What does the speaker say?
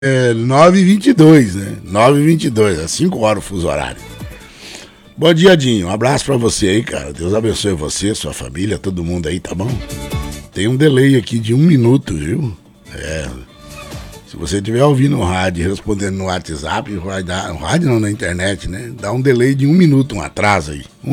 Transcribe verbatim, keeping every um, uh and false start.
É nove e vinte e dois, né? nove e vinte e dois, é cinco horas o fuso horário. Bom dia, Dinho. Um abraço pra você aí, cara. Deus abençoe você, sua família, todo mundo aí, tá bom? Tem um delay aqui de um minuto, viu? É. Se você estiver ouvindo o rádio e respondendo no WhatsApp, vai dar. No rádio não, na internet, né? Dá um delay de um minuto, um atraso aí. Um